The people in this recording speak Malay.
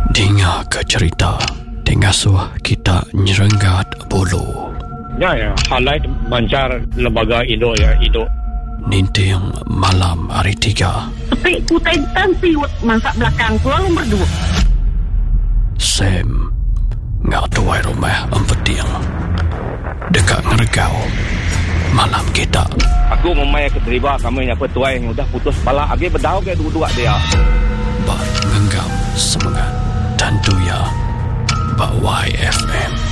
Dengar ke cerita Tengasuh kita nyerenggat bulu. Ya, halai mancar lembaga Indo ya, Indo. Ninting malam hari 3. Tapi kutai tansi masak belakang pulang berdua. Sam ngak tuai rumah empeting dekat ngergau malam kita. Aku memang keterima kami yang petuai yang udah putus kepala. Agi berdau ke dua-dua dia. Bak ngenggam semangat dan tuya Bak YFM.